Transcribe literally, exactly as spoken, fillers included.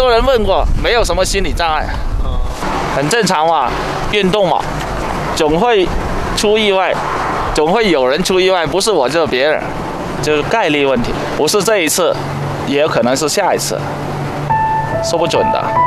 多人问过，没有什么心理障碍，很正常嘛，运动嘛，总会出意外，总会有人出意外，不是我就是别人，就是概率问题，不是这一次，也有可能是下一次，说不准的。